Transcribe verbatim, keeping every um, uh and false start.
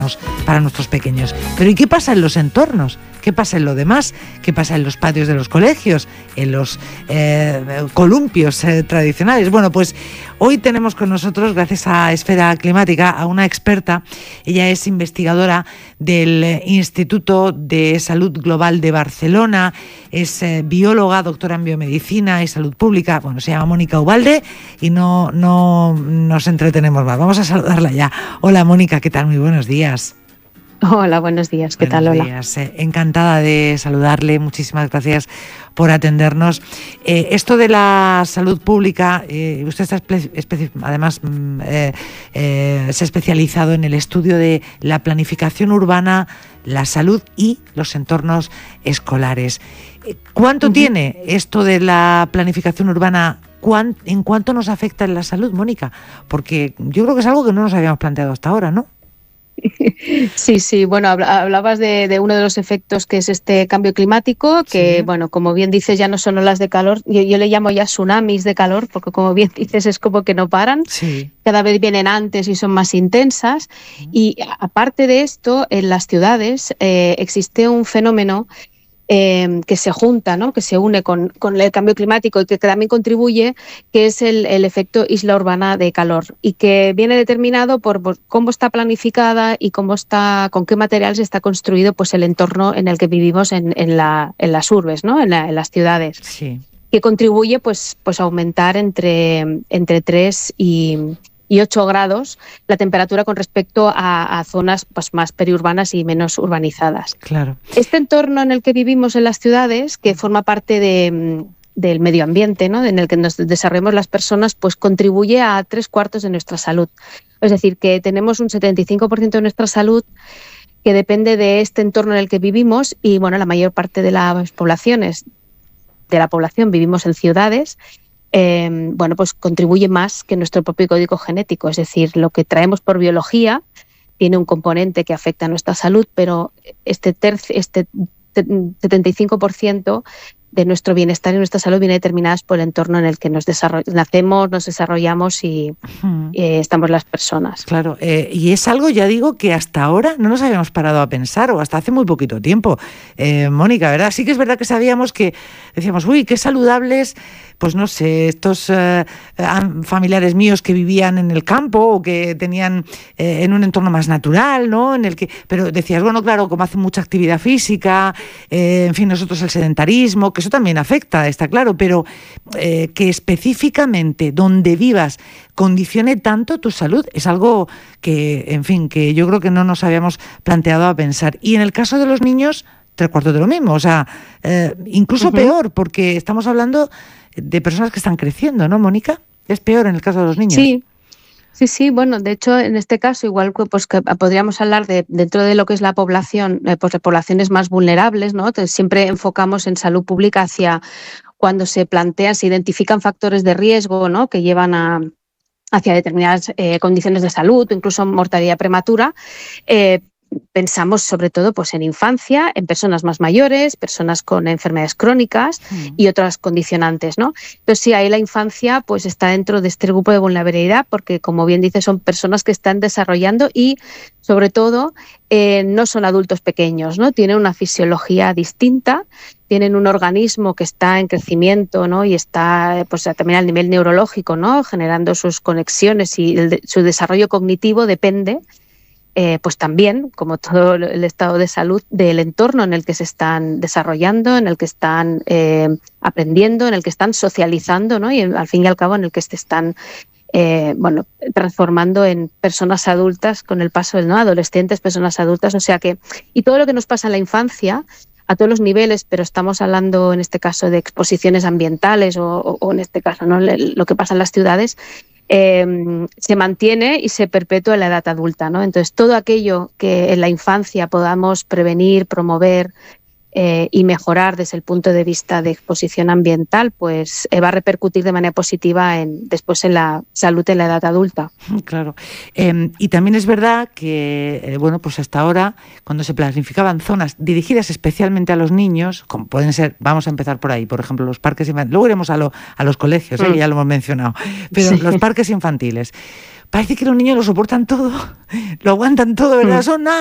para nuestros pequeños. Pero ¿y qué pasa en los entornos? ¿Qué pasa en lo demás? ¿Qué pasa en los patios de los colegios? ¿En los eh, columpios eh, tradicionales? Bueno, pues hoy tenemos con nosotros, gracias a Esfera Climática, a una experta. Ella es investigadora del Instituto de Salud Global de Barcelona, es eh, bióloga, doctora en biomedicina y salud pública. Bueno, se llama Mónica Ubalde y no, no nos entretenemos más. Vamos a saludarla ya. Hola, Mónica, ¿qué tal? Muy buenos días. Hola, buenos días. ¿Qué buenos tal, Lola? Días. Eh, encantada de saludarle. Muchísimas gracias por atendernos. Eh, esto de la salud pública, eh, usted está espe- espe- además eh, eh, se ha especializado en el estudio de la planificación urbana, la salud y los entornos escolares. ¿Cuánto uh-huh. tiene esto de la planificación urbana? ¿En cuánto nos afecta en la salud, Mónica? Porque yo creo que es algo que no nos habíamos planteado hasta ahora, ¿no? Sí, sí, bueno, hablabas de, de uno de los efectos que es este cambio climático, que sí. Bueno, como bien dices, ya no son olas de calor, yo, yo le llamo ya tsunamis de calor, porque como bien dices es como que no paran, sí. Cada vez vienen antes y son más intensas, uh-huh. Y aparte de esto, en las ciudades eh, existe un fenómeno Eh, que se junta, ¿no? Que se une con, con el cambio climático y que también contribuye, que es el, el efecto isla urbana de calor y que viene determinado por, por cómo está planificada y cómo está, con qué materiales está construido pues, el entorno en el que vivimos en, en, la, en las urbes, ¿no? en, la, en las ciudades, sí. que contribuye pues, pues, a aumentar entre, entre tres y... y ocho grados la temperatura con respecto a, a zonas pues, más periurbanas y menos urbanizadas. Claro. Este entorno en el que vivimos en las ciudades, que forma parte de, del medio ambiente, ¿no? En el que nos desarrollamos las personas, pues contribuye a tres cuartos de nuestra salud. Es decir, que tenemos un setenta y cinco por ciento de nuestra salud que depende de este entorno en el que vivimos y bueno, la mayor parte de las poblaciones, de la población vivimos en ciudades. Eh, bueno, pues contribuye más que nuestro propio código genético, es decir, lo que traemos por biología tiene un componente que afecta a nuestra salud, pero este, tercio, este setenta y cinco por ciento de nuestro bienestar y nuestra salud viene determinadas por el entorno en el que nos nacemos, nos desarrollamos y uh-huh. eh, estamos las personas. Claro, eh, y es algo, ya digo, que hasta ahora no nos habíamos parado a pensar, o hasta hace muy poquito tiempo, eh, Mónica, ¿verdad? Sí que es verdad que sabíamos que, decíamos, uy, qué saludables, pues no sé, estos eh, familiares míos que vivían en el campo o que tenían eh, en un entorno más natural, ¿no? En el que, pero decías, bueno, claro, como hacen mucha actividad física, eh, en fin, nosotros el sedentarismo, que eso también afecta, está claro, pero eh, que específicamente donde vivas condicione tanto tu salud es algo que, en fin, que yo creo que no nos habíamos planteado a pensar. Y en el caso de los niños, tres cuartos de lo mismo, o sea, eh, incluso uh-huh. peor, porque estamos hablando de personas que están creciendo, ¿no, Mónica? Es peor en el caso de los niños. Sí. Sí, sí, bueno, de hecho, en este caso, igual pues que podríamos hablar de dentro de lo que es la población, eh, pues de poblaciones más vulnerables, ¿no? Entonces, siempre enfocamos en salud pública hacia cuando se plantean, se identifican factores de riesgo, ¿no? Que llevan a hacia determinadas eh, condiciones de salud o incluso mortalidad prematura. Eh, Pensamos sobre todo pues, en infancia, en personas más mayores, personas con enfermedades crónicas mm. y otras condicionantes, ¿no? Entonces, sí, ahí la infancia pues, está dentro de este grupo de vulnerabilidad porque, como bien dice, son personas que están desarrollando y, sobre todo, eh, no son adultos pequeños, ¿no? Tienen una fisiología distinta, tienen un organismo que está en crecimiento, ¿no? Y está pues, también al nivel neurológico, ¿no? Generando sus conexiones y el, su desarrollo cognitivo depende Eh, pues también, como todo el estado de salud, del entorno en el que se están desarrollando, en el que están eh, aprendiendo, en el que están socializando, ¿no? Y al fin y al cabo en el que se están eh, bueno, transformando en personas adultas con el paso del, ¿no? Adolescentes, personas adultas, o sea que, y todo lo que nos pasa en la infancia, a todos los niveles, pero estamos hablando en este caso de exposiciones ambientales o, o, o en este caso, ¿no? Lo que pasa en las ciudades, Eh, se mantiene y se perpetúa en la edad adulta, ¿no? Entonces, todo aquello que en la infancia podamos prevenir, promover eh, y mejorar desde el punto de vista de exposición ambiental, pues eh, va a repercutir de manera positiva en, después en la salud en la edad adulta. Claro. Eh, y también es verdad que, eh, bueno, pues hasta ahora, cuando se planificaban zonas dirigidas especialmente a los niños, como pueden ser, vamos a empezar por ahí, por ejemplo, los parques infantiles, luego iremos a, lo, a los colegios, ¿eh? mm. que ya lo hemos mencionado, pero sí. los parques infantiles, parece que los niños lo soportan todo, lo aguantan todo, ¿verdad? Mm. Son